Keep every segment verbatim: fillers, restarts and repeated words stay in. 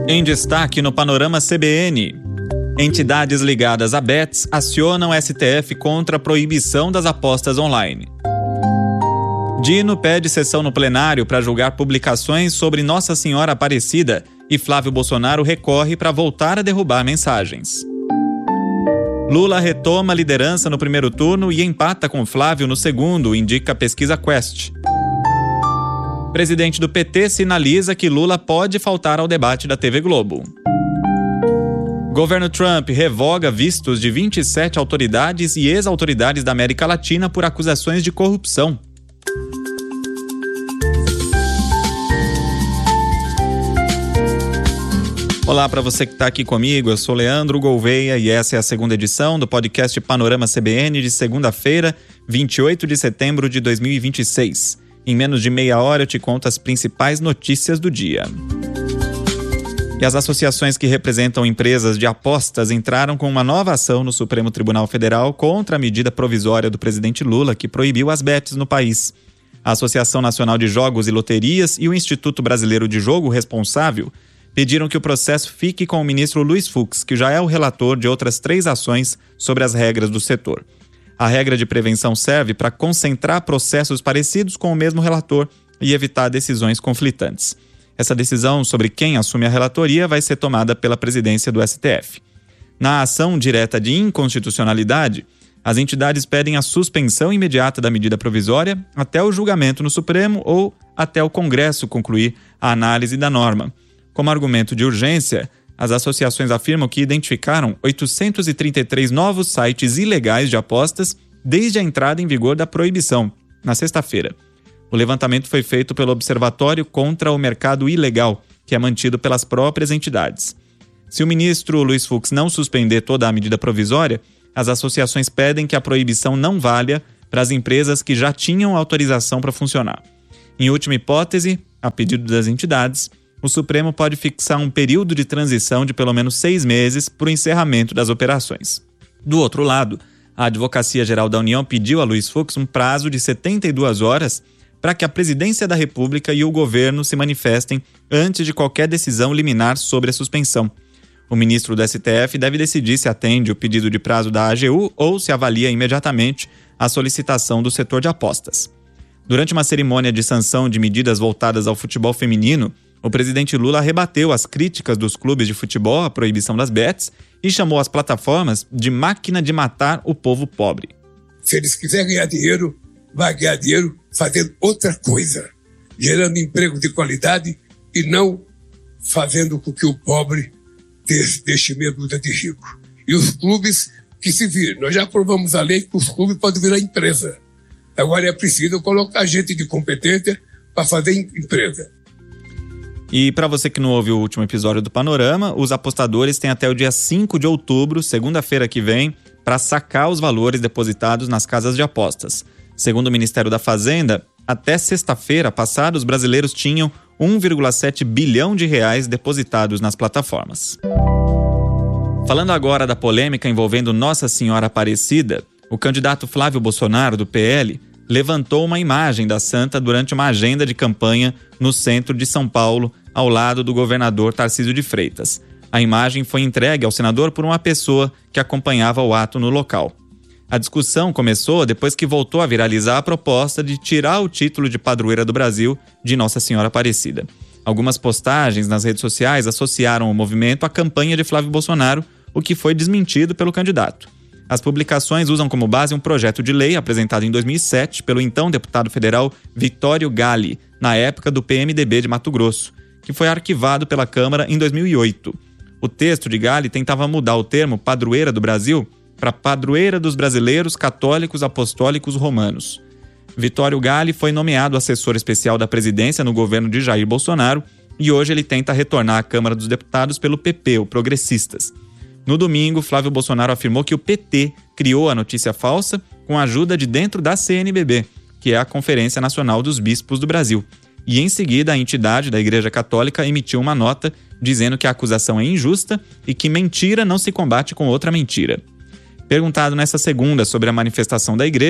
Em destaque no Panorama C B N, entidades ligadas a bets acionam S T F contra a proibição das apostas online. Dino pede sessão no plenário para julgar publicações sobre Nossa Senhora Aparecida e Flávio Bolsonaro recorre para voltar a derrubar mensagens. Lula retoma a liderança no primeiro turno e empata com Flávio no segundo, indica a pesquisa Quest. Presidente do P T sinaliza que Lula pode faltar ao debate da T V Globo. Governo Trump revoga vistos de vinte e sete autoridades e ex-autoridades da América Latina por acusações de corrupção. Olá para você que está aqui comigo, eu sou Leandro Gouveia e essa é a segunda edição do podcast Panorama C B N de segunda-feira, vinte e oito de setembro de dois mil e vinte e seis. Em menos de meia hora eu te conto as principais notícias do dia. E as associações que representam empresas de apostas entraram com uma nova ação no Supremo Tribunal Federal contra a medida provisória do presidente Lula que proibiu as bets no país. A Associação Nacional de Jogos e Loterias e o Instituto Brasileiro de Jogo Responsável pediram que o processo fique com o ministro Luiz Fux, que já é o relator de outras três ações sobre as regras do setor. A regra de prevenção serve para concentrar processos parecidos com o mesmo relator e evitar decisões conflitantes. Essa decisão sobre quem assume a relatoria vai ser tomada pela presidência do S T F. Na ação direta de inconstitucionalidade, as entidades pedem a suspensão imediata da medida provisória até o julgamento no Supremo ou até o Congresso concluir a análise da norma. Como argumento de urgência, as associações afirmam que identificaram oitocentos e trinta e três novos sites ilegais de apostas desde a entrada em vigor da proibição, na sexta-feira. O levantamento foi feito pelo Observatório contra o Mercado Ilegal, que é mantido pelas próprias entidades. Se o ministro Luiz Fux não suspender toda a medida provisória, as associações pedem que a proibição não valha para as empresas que já tinham autorização para funcionar. Em última hipótese, a pedido das entidades, o Supremo pode fixar um período de transição de pelo menos seis meses para o encerramento das operações. Do outro lado, a Advocacia Geral da União pediu a Luiz Fux um prazo de setenta e duas horas para que a Presidência da República e o governo se manifestem antes de qualquer decisão liminar sobre a suspensão. O ministro do S T F deve decidir se atende o pedido de prazo da A G U ou se avalia imediatamente a solicitação do setor de apostas. Durante uma cerimônia de sanção de medidas voltadas ao futebol feminino, o presidente Lula rebateu as críticas dos clubes de futebol à proibição das bets e chamou as plataformas de máquina de matar o povo pobre. Se eles quiserem ganhar dinheiro, vai ganhar dinheiro fazendo outra coisa, gerando emprego de qualidade e não fazendo com que o pobre deixe meia dúzia de rico. E os clubes que se viram, nós já aprovamos a lei que os clubes podem virar empresa. Agora é preciso colocar gente de competência para fazer empresa. E para você que não ouviu o último episódio do Panorama, os apostadores têm até o dia cinco de outubro, segunda-feira que vem, para sacar os valores depositados nas casas de apostas. Segundo o Ministério da Fazenda, até sexta-feira passada, os brasileiros tinham um vírgula sete bilhão de reais depositados nas plataformas. Falando agora da polêmica envolvendo Nossa Senhora Aparecida, o candidato Flávio Bolsonaro, do P L, levantou uma imagem da santa durante uma agenda de campanha no centro de São Paulo, ao lado do governador Tarcísio de Freitas. A imagem foi entregue ao senador por uma pessoa que acompanhava o ato no local. A discussão começou depois que voltou a viralizar a proposta de tirar o título de padroeira do Brasil de Nossa Senhora Aparecida. Algumas postagens nas redes sociais associaram o movimento à campanha de Flávio Bolsonaro, o que foi desmentido pelo candidato. As publicações usam como base um projeto de lei apresentado em dois mil e sete pelo então deputado federal Vitório Gali, na época do P M D B de Mato Grosso, que foi arquivado pela Câmara em dois mil e oito. O texto de Gali tentava mudar o termo padroeira do Brasil para padroeira dos brasileiros católicos apostólicos romanos. Vitório Gali foi nomeado assessor especial da presidência no governo de Jair Bolsonaro e hoje ele tenta retornar à Câmara dos Deputados pelo P P, o Progressistas. No domingo, Flávio Bolsonaro afirmou que o P T criou a notícia falsa com a ajuda de dentro da C N B B, que é a Conferência Nacional dos Bispos do Brasil. E em seguida, a entidade da Igreja Católica emitiu uma nota dizendo que a acusação é injusta e que mentira não se combate com outra mentira. Perguntado nesta segunda sobre a manifestação da Igreja,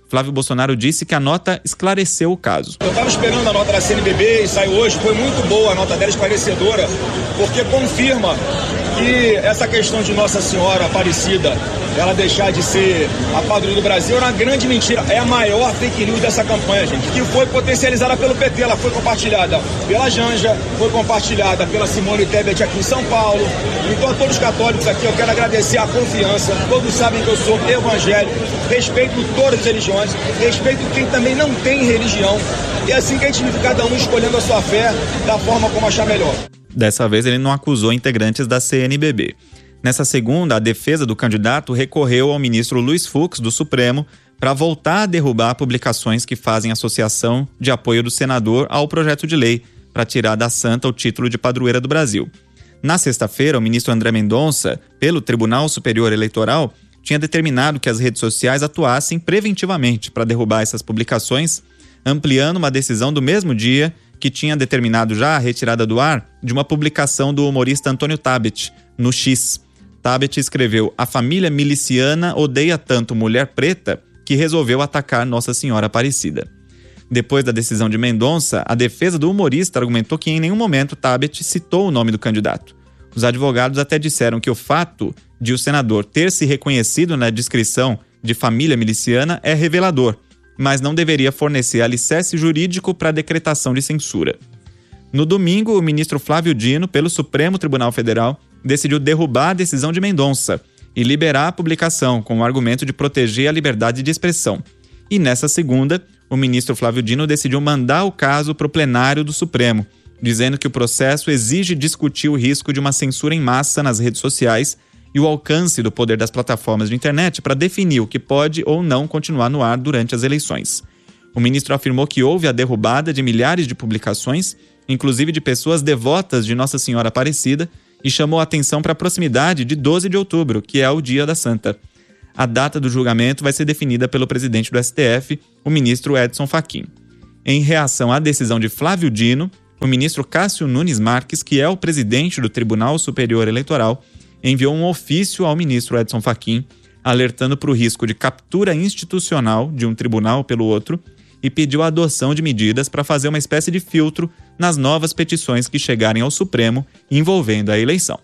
Flávio Bolsonaro disse que a nota esclareceu o caso. Eu estava esperando a nota da C N B B e saiu hoje, foi muito boa a nota dela, esclarecedora, porque confirma que essa questão de Nossa Senhora Aparecida, ela deixar de ser a padroeira do Brasil, era uma grande mentira. É a maior fake news dessa campanha, gente, que foi potencializada pelo P T. Ela foi compartilhada pela Janja, foi compartilhada pela Simone Tebet aqui em São Paulo. Então, a todos os católicos aqui, eu quero agradecer a confiança. Todos sabem que eu sou evangélico, respeito todas as religiões, respeito quem também não tem religião. E é assim que a gente vive, cada um escolhendo a sua fé da forma como achar melhor. Dessa vez, ele não acusou integrantes da C N B B. Nessa segunda, a defesa do candidato recorreu ao ministro Luiz Fux, do Supremo, para voltar a derrubar publicações que fazem associação de apoio do senador ao projeto de lei para tirar da santa o título de padroeira do Brasil. Na sexta-feira, o ministro André Mendonça, pelo Tribunal Superior Eleitoral, tinha determinado que as redes sociais atuassem preventivamente para derrubar essas publicações, ampliando uma decisão do mesmo dia que tinha determinado já a retirada do ar de uma publicação do humorista Antônio Tabet, no X. Tabet escreveu: "A família miliciana odeia tanto mulher preta que resolveu atacar Nossa Senhora Aparecida." Depois da decisão de Mendonça, a defesa do humorista argumentou que em nenhum momento Tabet citou o nome do candidato. Os advogados até disseram que o fato de o senador ter se reconhecido na descrição de família miliciana é revelador, mas não deveria fornecer alicerce jurídico para a decretação de censura. No domingo, o ministro Flávio Dino, pelo Supremo Tribunal Federal, decidiu derrubar a decisão de Mendonça e liberar a publicação com o argumento de proteger a liberdade de expressão. E nessa segunda, o ministro Flávio Dino decidiu mandar o caso para o plenário do Supremo, dizendo que o processo exige discutir o risco de uma censura em massa nas redes sociais e o alcance do poder das plataformas de internet para definir o que pode ou não continuar no ar durante as eleições. O ministro afirmou que houve a derrubada de milhares de publicações, inclusive de pessoas devotas de Nossa Senhora Aparecida, e chamou a atenção para a proximidade de doze de outubro, que é o Dia da Santa. A data do julgamento vai ser definida pelo presidente do S T F, o ministro Edson Fachin. Em reação à decisão de Flávio Dino, o ministro Cássio Nunes Marques, que é o presidente do Tribunal Superior Eleitoral, enviou um ofício ao ministro Edson Fachin, alertando para o risco de captura institucional de um tribunal pelo outro e pediu a adoção de medidas para fazer uma espécie de filtro nas novas petições que chegarem ao Supremo envolvendo a eleição.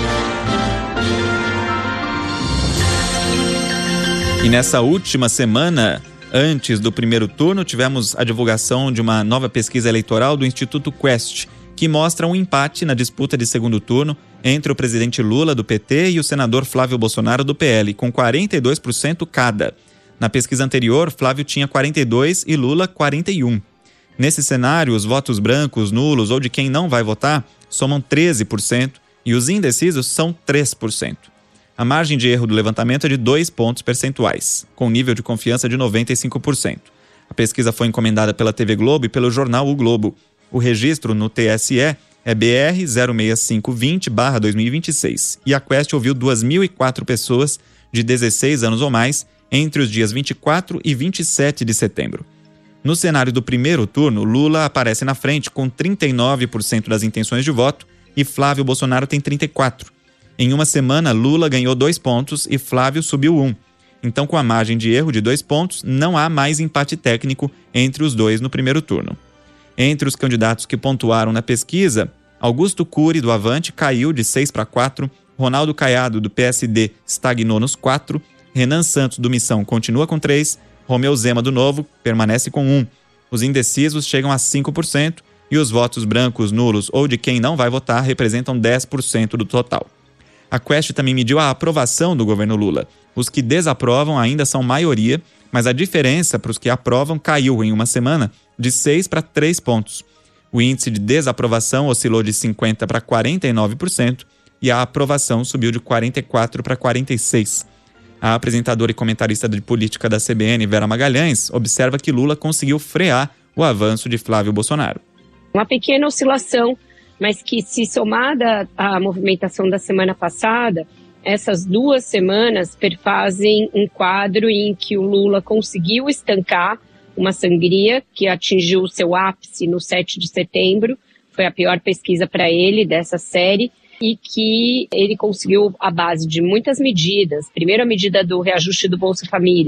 E nessa última semana, antes do primeiro turno, tivemos a divulgação de uma nova pesquisa eleitoral do Instituto Quest, que mostra um empate na disputa de segundo turno entre o presidente Lula, do P T, e o senador Flávio Bolsonaro, do P L, com quarenta e dois por cento cada. Na pesquisa anterior, Flávio tinha quarenta e dois por cento e Lula quarenta e um por cento. Nesse cenário, os votos brancos, nulos ou de quem não vai votar somam treze por cento e os indecisos são três por cento. A margem de erro do levantamento é de dois pontos percentuais, com nível de confiança de noventa e cinco por cento. A pesquisa foi encomendada pela T V Globo e pelo jornal O Globo. O registro no T S E é B R zero seis cinco dois zero barra dois mil e vinte e seis e a Quest ouviu duas mil e quatro pessoas de dezesseis anos ou mais entre os dias vinte e quatro e vinte e sete de setembro. No cenário do primeiro turno, Lula aparece na frente com trinta e nove por cento das intenções de voto e Flávio Bolsonaro tem trinta e quatro por cento. Em uma semana, Lula ganhou dois pontos e Flávio subiu um. Então, com a margem de erro de dois pontos, não há mais empate técnico entre os dois no primeiro turno. Entre os candidatos que pontuaram na pesquisa, Augusto Cury, do Avante, caiu de seis para quatro, Ronaldo Caiado, do P S D, estagnou nos quatro, Renan Santos, do Missão, continua com três, Romeu Zema, do Novo, permanece com um. Os indecisos chegam a cinco por cento e os votos brancos, nulos ou de quem não vai votar representam dez por cento do total. A Quest também mediu a aprovação do governo Lula. Os que desaprovam ainda são maioria, mas a diferença para os que aprovam caiu em uma semana de seis para três pontos. O índice de desaprovação oscilou de cinquenta para quarenta e nove por cento e a aprovação subiu de quarenta e quatro para quarenta e seis por cento. A apresentadora e comentarista de política da C B N, Vera Magalhães, observa que Lula conseguiu frear o avanço de Flávio Bolsonaro. Uma pequena oscilação, mas que, se somada à movimentação da semana passada, essas duas semanas perfazem um quadro em que o Lula conseguiu estancar uma sangria que atingiu o seu ápice no sete de setembro, foi a pior pesquisa para ele dessa série, e que ele conseguiu, à base de muitas medidas, primeiro a medida do reajuste do Bolsa Família,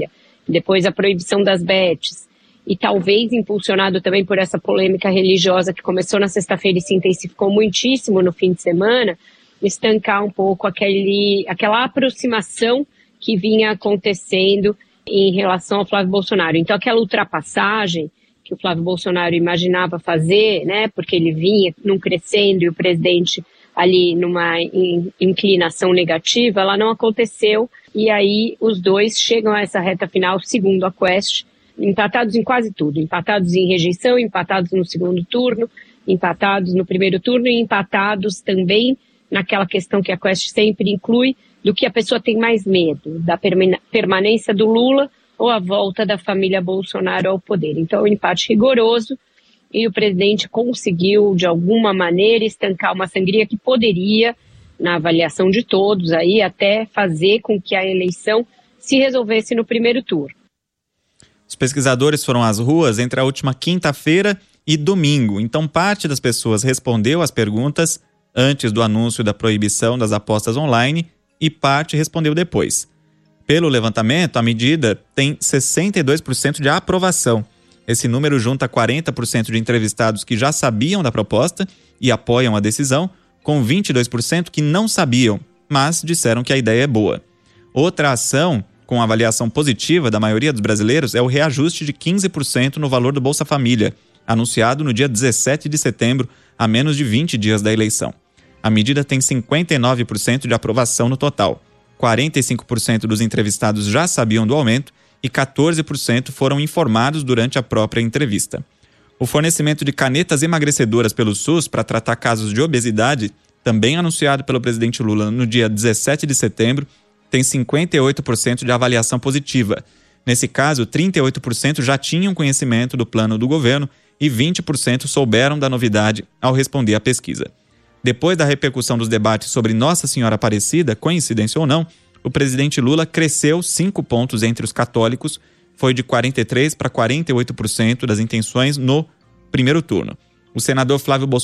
depois a proibição das bets, e talvez impulsionado também por essa polêmica religiosa que começou na sexta-feira e se intensificou muitíssimo no fim de semana, estancar um pouco aquele, aquela aproximação que vinha acontecendo em relação ao Flávio Bolsonaro. Então, aquela ultrapassagem que o Flávio Bolsonaro imaginava fazer, né, porque ele vinha num crescendo e o presidente ali numa inclinação negativa, ela não aconteceu, e aí os dois chegam a essa reta final, segundo a Quest, empatados em quase tudo, empatados em rejeição, empatados no segundo turno, empatados no primeiro turno e empatados também naquela questão que a Quest sempre inclui, do que a pessoa tem mais medo, da permanência do Lula ou a volta da família Bolsonaro ao poder. Então, um empate rigoroso, e o presidente conseguiu, de alguma maneira, estancar uma sangria que poderia, na avaliação de todos, aí, até fazer com que a eleição se resolvesse no primeiro turno. Os pesquisadores foram às ruas entre a última quinta-feira e domingo, então parte das pessoas respondeu às perguntas antes do anúncio da proibição das apostas online e parte respondeu depois. Pelo levantamento, a medida tem sessenta e dois por cento de aprovação. Esse número junta quarenta por cento de entrevistados que já sabiam da proposta e apoiam a decisão, com vinte e dois por cento que não sabiam, mas disseram que a ideia é boa. Outra ação com avaliação positiva da maioria dos brasileiros é o reajuste de quinze por cento no valor do Bolsa Família, anunciado no dia dezessete de setembro, a menos de vinte dias da eleição. A medida tem cinquenta e nove por cento de aprovação no total. quarenta e cinco por cento dos entrevistados já sabiam do aumento e quatorze por cento foram informados durante a própria entrevista. O fornecimento de canetas emagrecedoras pelo SUS para tratar casos de obesidade, também anunciado pelo presidente Lula no dia dezessete de setembro, tem cinquenta e oito por cento de avaliação positiva. Nesse caso, trinta e oito por cento já tinham conhecimento do plano do governo e vinte por cento souberam da novidade ao responder à pesquisa. Depois da repercussão dos debates sobre Nossa Senhora Aparecida, coincidência ou não, o presidente Lula cresceu cinco pontos entre os católicos, foi de quarenta e três por cento para quarenta e oito por cento das intenções no primeiro turno. O senador Flávio Bolsonaro